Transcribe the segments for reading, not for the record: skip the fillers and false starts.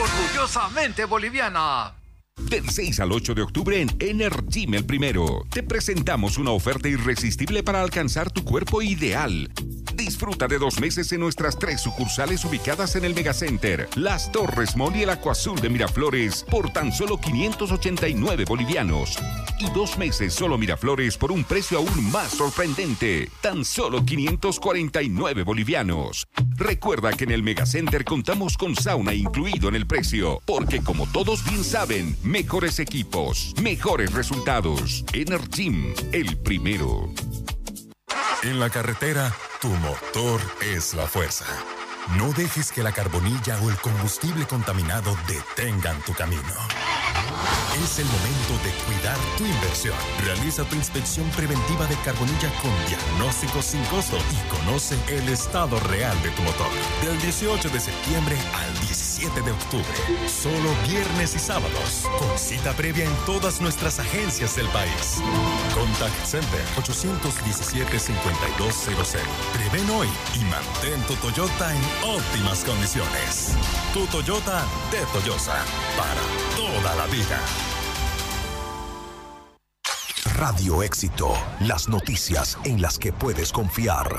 Orgullosamente boliviana. Del 6 al 8 de octubre en Energym El Primero, te presentamos una oferta irresistible para alcanzar tu cuerpo ideal. Disfruta de 2 meses en nuestras 3 sucursales ubicadas en el Megacenter, Las Torres Mall y el Acuazul de Miraflores por tan solo 589 bolivianos. Y 2 meses solo Miraflores por un precio aún más sorprendente, tan solo 549 bolivianos. Recuerda que en el Megacenter contamos con sauna incluido en el precio, porque como todos bien saben, mejores equipos, mejores resultados. Energym, El Primero. En la carretera, tu motor es la fuerza. No dejes que la carbonilla o el combustible contaminado detengan tu camino. Es el momento de cuidar tu inversión. Realiza tu inspección preventiva de carbonilla con diagnóstico sin costo y conoce el estado real de tu motor. Del 18 de septiembre al 17 de octubre. Solo viernes y sábados. Con cita previa en todas nuestras agencias del país. Contact Center 817-5200. Prevén hoy y mantén tu Toyota en óptimas condiciones. Tu Toyota de Toyosa. Para toda la vida. Radio Éxito, las noticias en las que puedes confiar.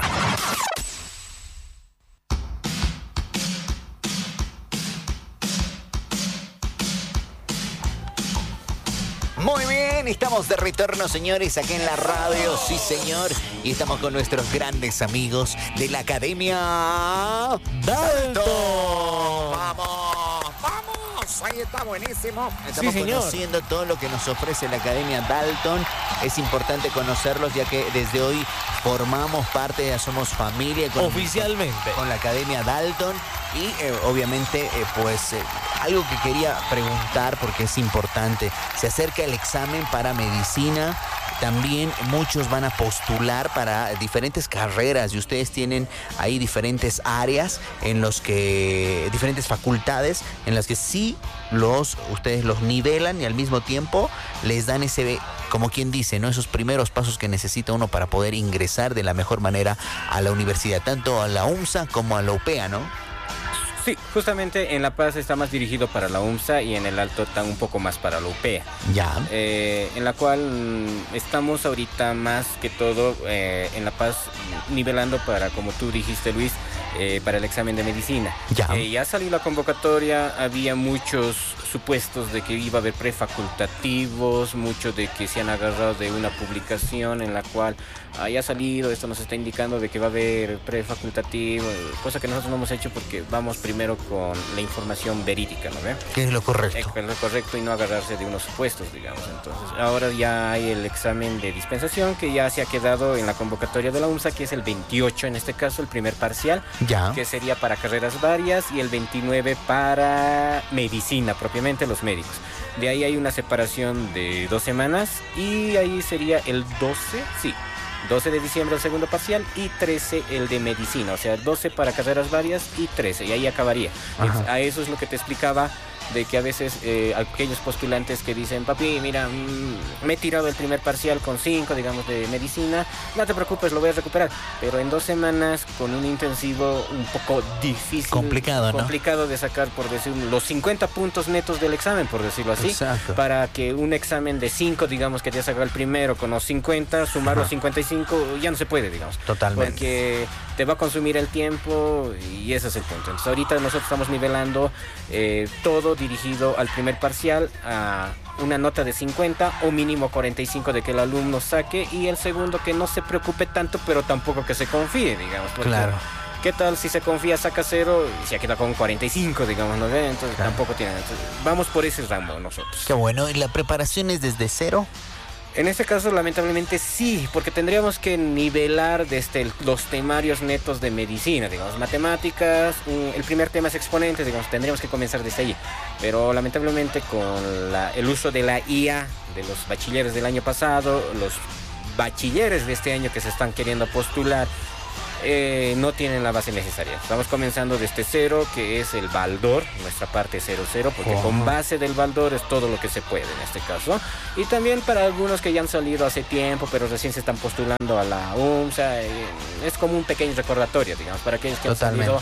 Muy bien, estamos de retorno, señores, aquí en la radio, sí, señor. Y estamos con nuestros grandes amigos de la Academia Dalton. ¡Vamos! Ahí está, buenísimo. Estamos conociendo todo lo que nos ofrece la Academia Dalton. Es importante conocerlos, ya que desde hoy formamos parte, ya somos familia. Oficialmente. Con la Academia Dalton. Y obviamente, algo que quería preguntar, porque es importante. Se acerca el examen para medicina. También muchos van a postular para diferentes carreras y ustedes tienen ahí diferentes áreas en los que, diferentes facultades en las que sí ustedes los nivelan y al mismo tiempo les dan ese, como quien dice, ¿no? Esos primeros pasos que necesita uno para poder ingresar de la mejor manera a la universidad, tanto a la UMSA como a la UPEA, ¿no? Sí, justamente en La Paz está más dirigido para la UMSA y en el Alto está un poco más para la UPEA. Ya. En la cual estamos ahorita más que todo en La Paz nivelando para, como tú dijiste, Luis, para el examen de medicina. Ya. Ya salió la convocatoria, había muchos supuestos de que iba a haber prefacultativos, muchos de que se han agarrado de una publicación en la cual ya ha salido, esto nos está indicando de que va a haber prefacultativo, cosa que nosotros no hemos hecho porque vamos primero con la información verídica, ¿no ve? Que es lo correcto. Es lo correcto y no agarrarse de unos supuestos, digamos. Entonces, ahora ya hay el examen de dispensación que ya se ha quedado en la convocatoria de la UMSA, que es el 28 en este caso, el primer parcial, ya, que sería para carreras varias, y el 29 para medicina, propiamente los médicos. De ahí hay una separación de 2 semanas y ahí sería el 12 de diciembre el segundo parcial y 13 el de medicina, o sea, 12 para carreras varias y 13, y ahí acabaría. A eso es lo que te explicaba, de que a veces aquellos postulantes que dicen, papi, mira, me he tirado el primer parcial con 5, digamos, de medicina, no te preocupes, lo voy a recuperar, pero en 2 semanas con un intensivo un poco difícil, complicado, ¿no? Complicado de sacar, por decir, los 50 puntos netos del examen, por decirlo así. Exacto. Para que un examen de 5, digamos, que te has sacado el primero con los 50, sumar los 55, ya no se puede, digamos. Totalmente. Porque te va a consumir el tiempo y ese es el punto. Entonces ahorita nosotros estamos nivelando todo dirigido al primer parcial a una nota de 50 o mínimo 45 de que el alumno saque, y el segundo que no se preocupe tanto, pero tampoco que se confíe, digamos. Claro. ¿Qué tal si se confía, saca 0 y se queda con 45, digamos, ¿no? Entonces claro, tampoco tiene. Entonces, vamos por ese ramo nosotros. Qué bueno. ¿Y la preparación es desde cero? En este caso, lamentablemente sí, porque tendríamos que nivelar desde los temarios netos de medicina, digamos, matemáticas, el primer tema es exponentes, digamos, tendríamos que comenzar desde ahí. Pero lamentablemente con el uso de la IA, de los bachilleres del año pasado, los bachilleres de este año que se están queriendo postular, no tienen la base necesaria. Estamos comenzando desde 0, que es el Baldor, nuestra parte 0-0, porque con base del Baldor es todo lo que se puede en este caso. Y también para algunos que ya han salido hace tiempo, pero recién se están postulando a la UMSA, es como un pequeño recordatorio, digamos, para aquellos que han salido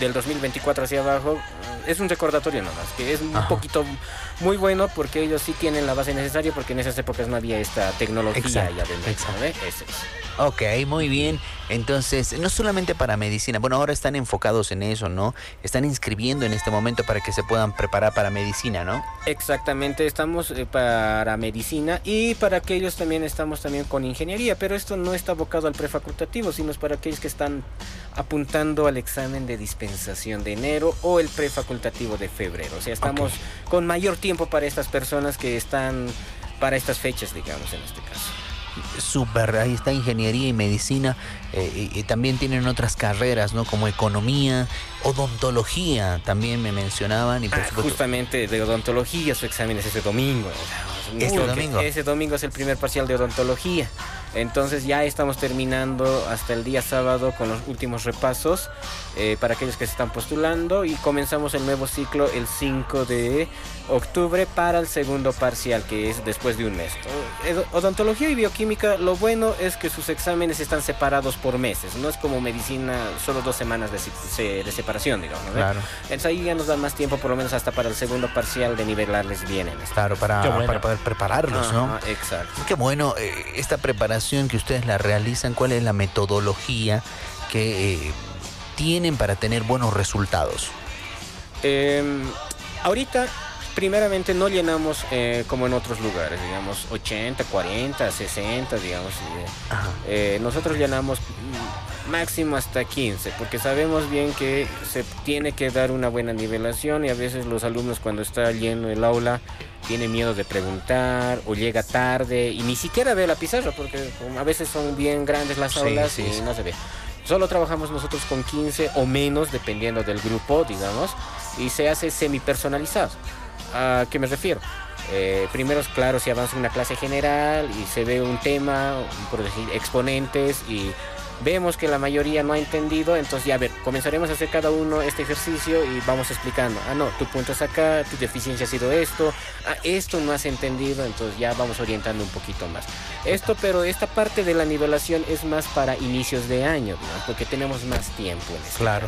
del 2024 hacia abajo, es un recordatorio nomás, que es un poquito muy bueno porque ellos sí tienen la base necesaria, porque en esas épocas no había esta tecnología ya del médico, ¿no? Ese es. Ok, muy bien. Entonces, no solamente para medicina, bueno, ahora están enfocados en eso, ¿no? Están inscribiendo en este momento para que se puedan preparar para medicina, ¿no? Exactamente, estamos para medicina, y para aquellos también estamos también con ingeniería, pero esto no está abocado al prefacultativo, sino es para aquellos que están apuntando al examen de dispensación de enero o el prefacultativo de febrero. O sea, estamos con mayor tiempo para estas personas que están para estas fechas, digamos, en este caso. Súper, ahí está ingeniería y medicina, y también tienen otras carreras, ¿no? Como economía, odontología, también me mencionaban. Y por supuesto, justamente de odontología, su examen es ese domingo. Domingo. Ese domingo es el primer parcial de odontología. Entonces ya estamos terminando hasta el día sábado con los últimos repasos para aquellos que se están postulando, y comenzamos el nuevo ciclo el 5 de octubre para el segundo parcial, que es después de un mes. Odontología y bioquímica, lo bueno es que sus exámenes están separados por meses, no es como medicina, solo 2 semanas de separación, digamos, ¿no? Claro. Entonces ahí ya nos da más tiempo, por lo menos hasta para el segundo parcial, de nivelarles bien en esto. Claro, para poder prepararlos, ¿no? Exacto. Qué bueno, esta preparación que ustedes la realizan, ¿cuál es la metodología que tienen para tener buenos resultados? Ahorita, primeramente, no llenamos como en otros lugares, digamos, 80, 40, 60, digamos. Nosotros llenamos máximo hasta 15, porque sabemos bien que se tiene que dar una buena nivelación, y a veces los alumnos, cuando está lleno el aula, tienen miedo de preguntar o llega tarde y ni siquiera ve la pizarra, porque a veces son bien grandes las aulas y no se ve. Solo trabajamos nosotros con 15 o menos, dependiendo del grupo, digamos, y se hace semi-personalizado. ¿A qué me refiero? Primero, claro, se avanza una clase general y se ve un tema, por decir, exponentes, y vemos que la mayoría no ha entendido, entonces ya, a ver, comenzaremos a hacer cada uno este ejercicio y vamos explicando. No, tu punto es acá, tu deficiencia ha sido esto, esto no has entendido, entonces ya vamos orientando un poquito más. Pero esta parte de la nivelación es más para inicios de año, ¿no? Porque tenemos más tiempo en eso. Claro.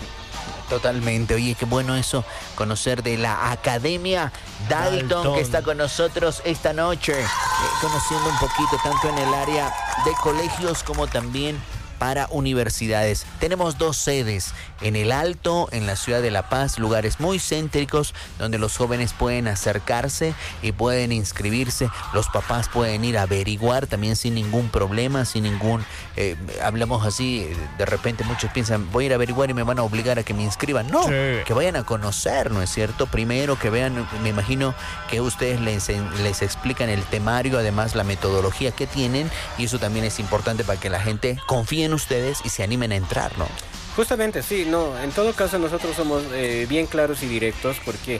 Totalmente. Oye, qué bueno eso, conocer de la Academia Dalton, que está con nosotros esta noche, conociendo un poquito tanto en el área de colegios como también para universidades. Tenemos 2 sedes, en el Alto, en la ciudad de La Paz, lugares muy céntricos donde los jóvenes pueden acercarse y pueden inscribirse. Los papás pueden ir a averiguar también sin ningún problema, sin ningún... hablamos así, de repente muchos piensan, voy a ir a averiguar y me van a obligar a que me inscriban. No, que vayan a conocer, ¿no es cierto? Primero que vean, me imagino que ustedes les explican el temario, además la metodología que tienen, y eso también es importante para que la gente confíe en ustedes y se animen a entrar, ¿no? Justamente, sí, no, en todo caso nosotros somos bien claros y directos, porque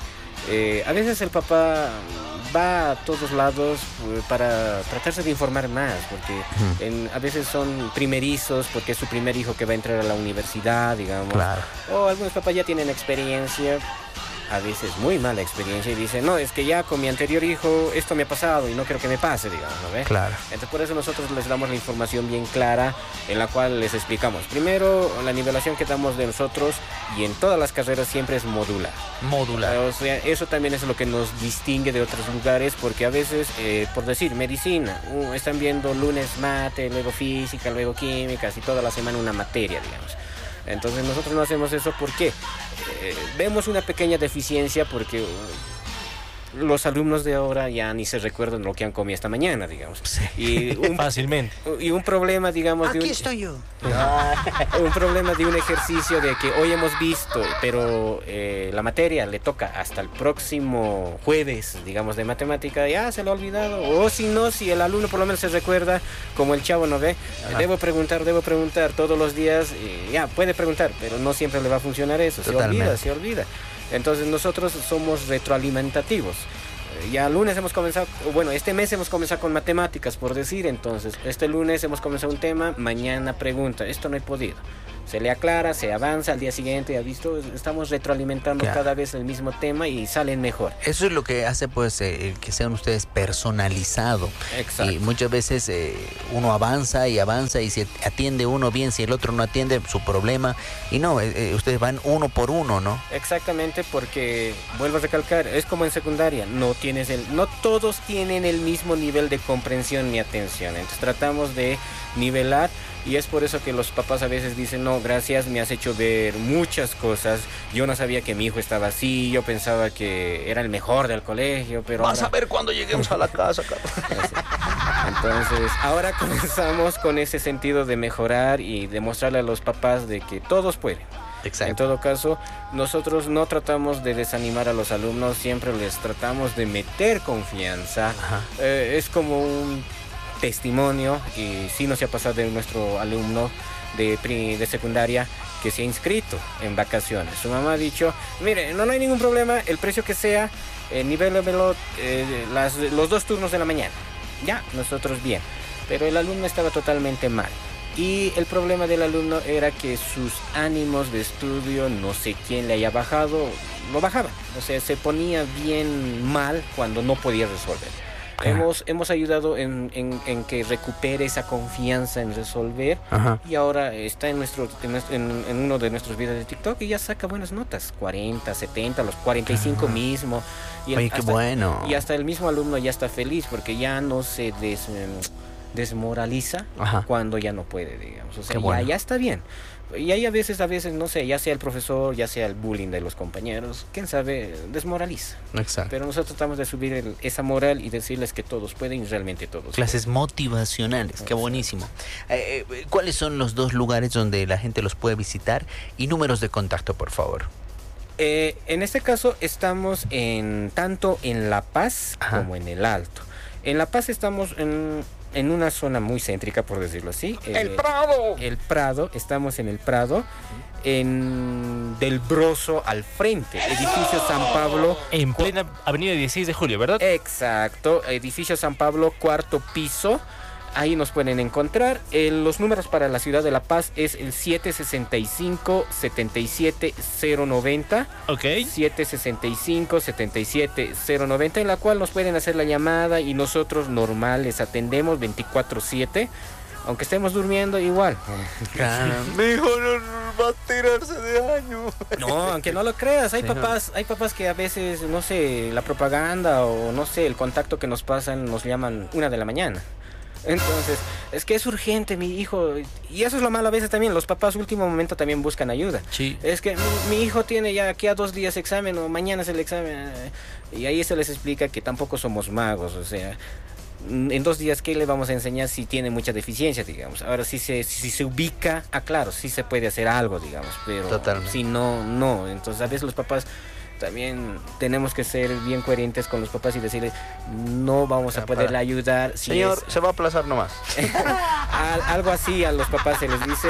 a veces el papá va a todos lados para tratarse de informar más, porque a veces son primerizos, porque es su primer hijo que va a entrar a la universidad, digamos. Claro. O algunos papás ya tienen experiencia, a veces muy mala experiencia, y dicen, no, es que ya con mi anterior hijo esto me ha pasado y no quiero que me pase, digamos, ¿no ve? Claro. Entonces por eso nosotros les damos la información bien clara, en la cual les explicamos. Primero, la nivelación que damos de nosotros, y en todas las carreras siempre es modular. O sea, eso también es lo que nos distingue de otros lugares, porque a veces, por decir, medicina, están viendo lunes mate, luego física, luego química, y toda la semana una materia, digamos. Entonces nosotros no hacemos eso porque vemos una pequeña deficiencia, porque los alumnos de ahora ya ni se recuerdan lo que han comido esta mañana, digamos. Sí. Fácilmente. Y un problema, digamos... Aquí estoy yo. Un problema de un ejercicio de que hoy hemos visto, pero la materia le toca hasta el próximo jueves, digamos, de matemática, ya se lo ha olvidado. O si no, si el alumno por lo menos se recuerda, como el chavo, ¿no ve? Debo preguntar todos los días. Ya, puede preguntar, pero no siempre le va a funcionar eso. Totalmente. Se olvida. Entonces nosotros somos retroalimentativos. Ya lunes hemos comenzado, bueno, este mes hemos comenzado con matemáticas, por decir. Entonces, este lunes hemos comenzado un tema, mañana pregunta. Esto no he podido. Se le aclara, se avanza al día siguiente, ha visto, estamos retroalimentando cada vez el mismo tema y salen mejor. Eso es lo que hace pues que sean ustedes personalizado. Exacto. Y muchas veces uno avanza y si atiende uno bien, si el otro no atiende, su problema. Y no, ustedes van uno por uno, ¿no? Exactamente, porque vuelvo a recalcar, es como en secundaria, no todos tienen el mismo nivel de comprensión ni atención. Entonces tratamos de nivelar. Y es por eso que los papás a veces dicen, no, gracias, me has hecho ver muchas cosas. Yo no sabía que mi hijo estaba así, yo pensaba que era el mejor del colegio, pero vas a ver cuando lleguemos a la casa, Carlos. Entonces, ahora comenzamos con ese sentido de mejorar y demostrarle a los papás de que todos pueden. Exacto. En todo caso, nosotros no tratamos de desanimar a los alumnos, siempre les tratamos de meter confianza. Es como un testimonio, y sí nos ha pasado de nuestro alumno de secundaria que se ha inscrito en vacaciones. Su mamá ha dicho, mire, no hay ningún problema, el precio que sea, nivélemelo los 2 turnos de la mañana. Ya, nosotros bien. Pero el alumno estaba totalmente mal. Y el problema del alumno era que sus ánimos de estudio, no sé quién le haya bajado, lo bajaban. O sea, se ponía bien mal cuando no podía resolver. Hemos ayudado en que recupere esa confianza en resolver. Y ahora está en uno de nuestros videos de TikTok y ya saca buenas notas, 40, 70, los 45 mismo. Y oye, qué bueno. Y hasta el mismo alumno ya está feliz porque ya no se desmoraliza cuando ya no puede, digamos. O sea, ya está bien. Y ahí a veces, no sé, ya sea el profesor, ya sea el bullying de los compañeros, quién sabe, desmoraliza. Exacto. Pero nosotros tratamos de subir esa moral y decirles que todos pueden y realmente todos Clases motivacionales, qué buenísimo. ¿Cuáles son los 2 lugares donde la gente los puede visitar? Y números de contacto, por favor. En este caso estamos tanto en La Paz como en el Alto. En La Paz estamos en una zona muy céntrica, por decirlo así. ¡El Prado! El Prado, estamos en el Prado, del Broso al frente, edificio San Pablo. En plena avenida 16 de julio, ¿verdad? Exacto, edificio San Pablo, 4º piso. Ahí nos pueden encontrar. Los números para la ciudad de La Paz es el 765-77090. Ok. 765-77090, en la cual nos pueden hacer la llamada y nosotros normal les atendemos 24/7. Aunque estemos durmiendo, igual. Mejor va a tirarse de año. No, aunque no lo creas, hay papás que a veces, no sé, la propaganda o no sé, el contacto que nos pasan, nos llaman 1 de la mañana. Entonces, es que es urgente, mi hijo. Y eso es lo malo a veces también. Los papás último momento también buscan ayuda. Sí. Es que mi hijo tiene ya aquí a 2 días examen o mañana es el examen. Y ahí se les explica que tampoco somos magos. O sea, en 2 días, ¿qué le vamos a enseñar si tiene mucha deficiencia, digamos? Ahora, si se ubica, claro, sí se puede hacer algo, digamos. Pero totalmente. Si no. Entonces, a veces los papás también tenemos que ser bien coherentes con los papás y decirles, no vamos a poderle ayudar. Señor, se va a aplazar nomás. Algo así a los papás se les dice.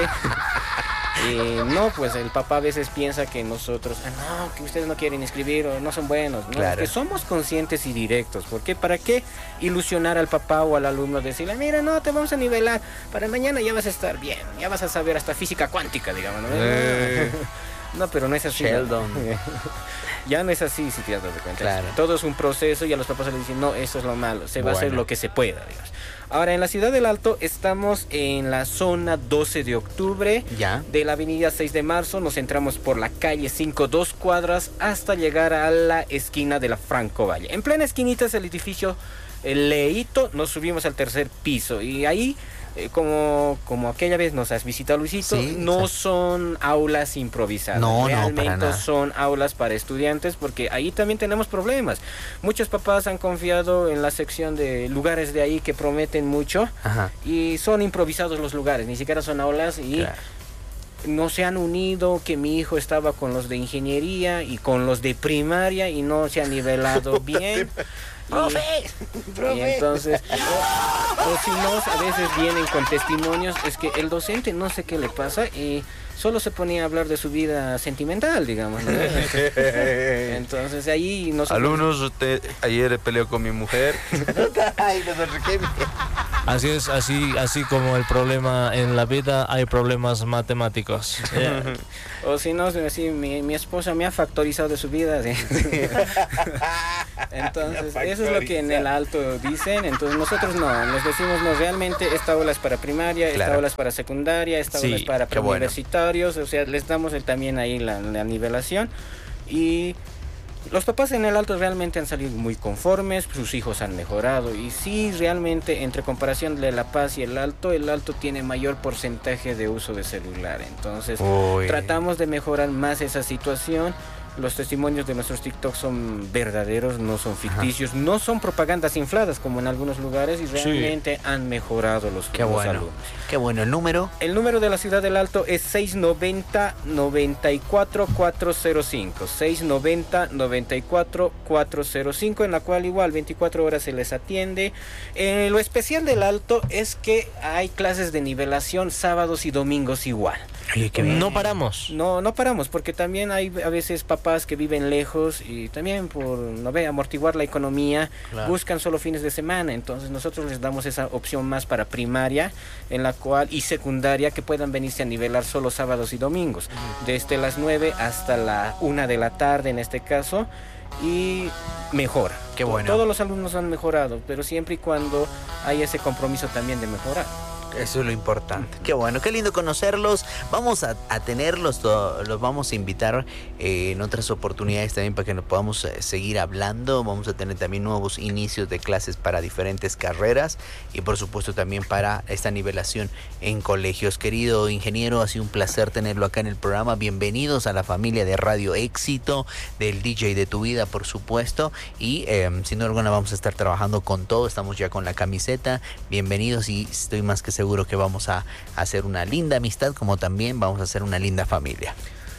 No, pues el papá a veces piensa que nosotros, no, que ustedes no quieren inscribir o no son buenos. No, claro. Que somos conscientes y directos. ¿Por qué? ¿Para qué ilusionar al papá o al alumno? Decirle, mira, no, te vamos a nivelar. Para mañana ya vas a estar bien. Ya vas a saber hasta física cuántica, digamos. ¿No? No, pero no es así. Sheldon. Ya no es así, si te das cuenta. Claro. Todo es un proceso y a los papás les dicen, no, eso es lo malo. Se va a hacer lo que se pueda, digamos. Ahora, en la ciudad del Alto estamos en la zona 12 de octubre. Ya. De la avenida 6 de marzo. Nos entramos por la calle 5, 2 cuadras, hasta llegar a la esquina de la Franco Valle. En plena esquinita es el edificio Leito. Nos subimos al 3er piso. Y ahí, como aquella vez nos has visitado, Luisito, sí, no son aulas improvisadas. Realmente son aulas para estudiantes, porque ahí también tenemos problemas. Muchos papás han confiado en la sección de lugares de ahí que prometen mucho. Y son improvisados los lugares, ni siquiera son aulas y... Claro. No se han unido, que mi hijo estaba con los de ingeniería y con los de primaria y no se ha nivelado bien. ¡Profe! Y entonces, o si no, a veces vienen con testimonios, es que el docente no sé qué le pasa y solo se ponía a hablar de su vida sentimental, digamos, ¿no? Entonces ahí nosotros... Alumnos, ayer peleó con mi mujer. Ay, no sé qué. Así es, así como el problema en la vida, hay problemas matemáticos. O si no, así, mi esposa me ha factorizado de su vida. ¿Sí? Entonces, eso es lo que en el alto dicen. Entonces, nosotros nos decimos, no, realmente esta aula es para primaria, esta aula es para secundaria, esta aula es para preuniversitarios. O sea, les damos también ahí la nivelación. Y los papás en el alto realmente han salido muy conformes, sus hijos han mejorado. Y sí, realmente, entre comparación de La Paz y el alto tiene mayor porcentaje de uso de celular. Entonces, tratamos de mejorar más esa situación. Los testimonios de nuestros TikToks son verdaderos, no son ficticios, no son propagandas infladas como en algunos lugares, y realmente han mejorado los alumnos. Qué bueno. ¿El número? El número de la Ciudad del Alto es 690-94-405. 690-94-405, en la cual igual 24 horas se les atiende. Lo especial del Alto es que hay clases de nivelación sábados y domingos igual. No paramos. No paramos, porque también hay a veces papás que viven lejos y también por amortiguar la economía, buscan solo fines de semana. Entonces nosotros les damos esa opción más para primaria, en la cual, y secundaria, que puedan venirse a nivelar solo sábados y domingos, desde las 9 hasta la 1 de la tarde en este caso, y mejora. Qué bueno. Todos los alumnos han mejorado, pero siempre y cuando hay ese compromiso también de mejorar. Eso es lo importante. Qué bueno, qué lindo conocerlos. Vamos a tenerlos, los vamos a invitar en otras oportunidades también para que nos podamos seguir hablando. Vamos a tener también nuevos inicios de clases para diferentes carreras y por supuesto también para esta nivelación en colegios. Querido ingeniero, ha sido un placer tenerlo acá en el programa. Bienvenidos a la familia de Radio Éxito, del DJ de tu vida, por supuesto. Y sin duda alguna vamos a estar trabajando con todo. Estamos ya con la camiseta. Bienvenidos y estoy más que seguro que vamos a hacer una linda amistad, como también vamos a hacer una linda familia.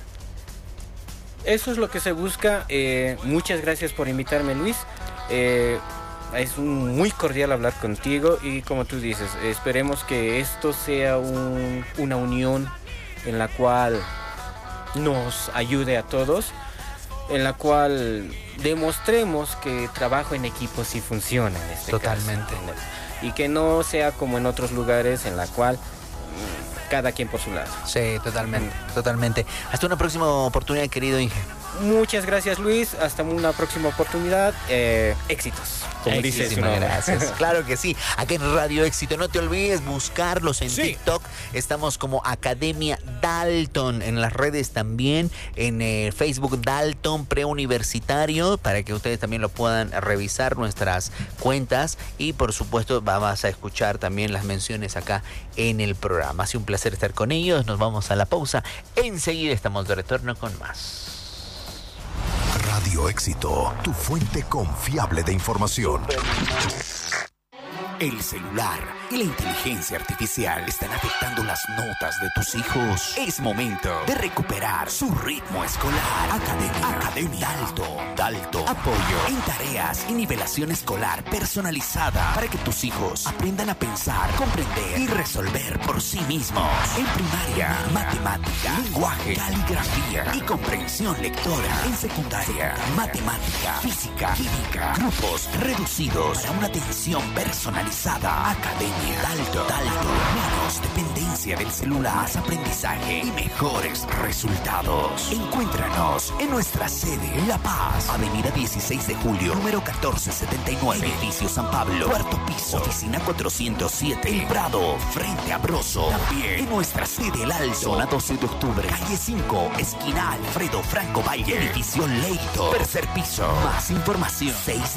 Eso es lo que se busca. Muchas gracias por invitarme, Luis. Es muy cordial hablar contigo y como tú dices, esperemos que esto sea una unión en la cual nos ayude a todos, en la cual demostremos que trabajo en equipo sí funciona en este Totalmente. caso. Y que no sea como en otros lugares en la cual cada quien por su lado. Sí, totalmente. Hasta una próxima oportunidad, querido Inge. Muchas gracias, Luis. Hasta una próxima oportunidad. Éxitos. Como dices, gracias. Claro que sí. Aquí en Radio Éxito. No te olvides buscarlos en TikTok. Estamos como Academia Dalton. En las redes también. En Facebook Dalton Preuniversitario. Para que ustedes también lo puedan revisar nuestras cuentas. Y por supuesto vas a escuchar también las menciones acá en el programa. Ha sido un placer estar con ellos. Nos vamos a la pausa. Enseguida estamos de retorno con más. Radio Éxito, tu fuente confiable de información. El celular y la inteligencia artificial están afectando las notas de tus hijos. Es momento de recuperar su ritmo escolar. Academia Dalton. Apoyo en tareas y nivelación escolar personalizada para que tus hijos aprendan a pensar, comprender y resolver por sí mismos. En primaria, matemática, lenguaje, caligrafía y comprensión lectora. En secundaria, matemática, física, química, grupos reducidos para una atención personalizada. Academia Dalton. Menos dependencia del celular, más aprendizaje y mejores resultados. Encuéntranos en nuestra sede en La Paz, Avenida 16 de Julio, número 1479, Edificio San Pablo, cuarto piso, oficina 407, El Prado, frente a Broso. También en nuestra sede El Alto, zona 12 de octubre, calle 5, esquina Alfredo Franco Valle, edificio Leito, tercer piso. Más información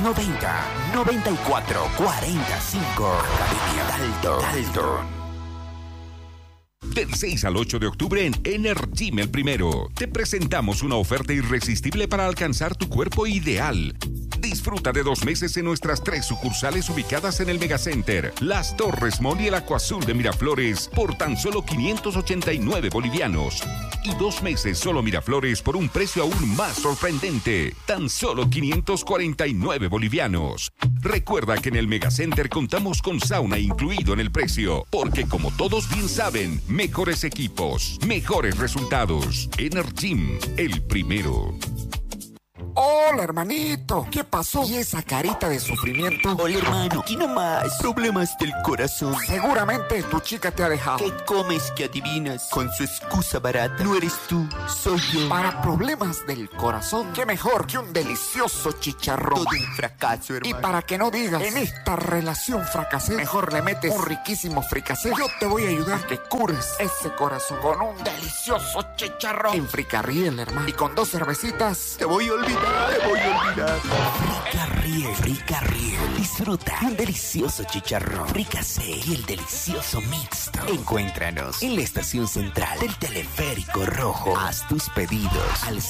690-9445. Academia Dalton. Del 6 al 8 de octubre en Energym el primero, te presentamos una oferta irresistible para alcanzar tu cuerpo ideal. Disfruta de 2 meses en nuestras 3 sucursales ubicadas en el Megacenter, Las Torres Mall y el Acuazul de Miraflores por tan solo 589 bolivianos. Y 2 meses solo Miraflores por un precio aún más sorprendente, tan solo 549 bolivianos. Recuerda que en el Megacenter contamos con sauna incluido en el precio, porque como todos bien saben, mejores equipos, mejores resultados. Energym, el primero. Hola, hermanito. ¿Qué pasó? ¿Y esa carita de sufrimiento? Hola, hermano. Aquí nomás. Problemas del corazón. Seguramente tu chica te ha dejado. ¿Qué comes que adivinas? Con su excusa barata. No eres tú, soy yo. Para problemas del corazón, qué mejor que un delicioso chicharrón. Todo un fracaso, hermano. Y para que no digas, en esta relación fracasé, mejor le metes un riquísimo fricasé. Yo te voy a ayudar a que cures ese corazón con un delicioso chicharrón. En Fricarriel, hermano. Y con 2 cervecitas, Te voy a olvidar, te voy a olvidar. Fricarriel. Disfruta un delicioso chicharrón, fricasé y el delicioso mixto. Encuéntranos en la estación central del Teleférico Rojo. Haz tus pedidos al